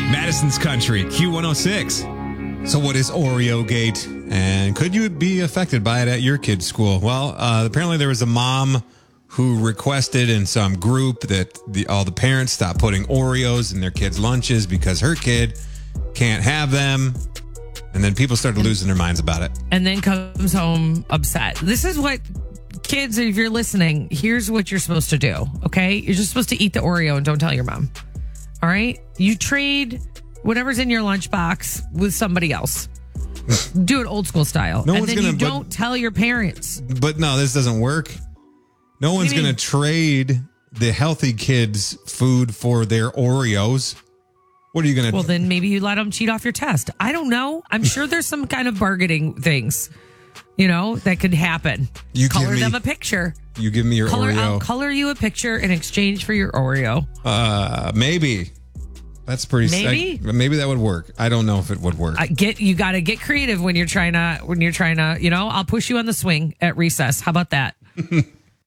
Madison's Country, Q106. So what is Oreo Gate? And could you be affected by it at your kid's school? Well, apparently there was a mom who requested in some group that all the parents stop putting Oreos in their kids' lunches because her kid can't have them. And then people started losing their minds about it. And then comes home upset. This is what kids, if you're listening, here's what you're supposed to do. Okay. You're just supposed to eat the Oreo and don't tell your mom. All right. You trade whatever's in your lunchbox with somebody else. Do it old school style. No and one's then gonna, you don't tell your parents. But no, this doesn't work. No one's going to trade the healthy kids' food for their Oreos. What are you going to... Well, then maybe you let them cheat off your test. I don't know. I'm sure there's some kind of bargaining things, that could happen. You color give me, them a picture. You give me your Oreo. I'll color you a picture in exchange for your Oreo. Maybe. That's pretty... Maybe? Maybe that would work. I don't know if it would work. You got to get creative when you're trying to, I'll push you on the swing at recess. How about that?